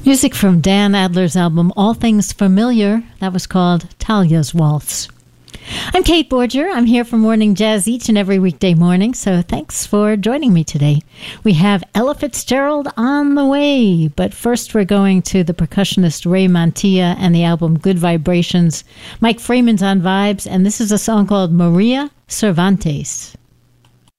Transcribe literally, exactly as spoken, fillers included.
Music from Dan Adler's album All Things Familiar. That was called Talia's Waltz. I'm Kate Borger. I'm here for Morning Jazz each and every weekday morning, so thanks for joining me today. We have Ella Fitzgerald on the way, but first we're going to the percussionist Ray Mantilla and the album Good Vibrations. Mike Freeman's on vibes, and this is a song called Maria Cervantes.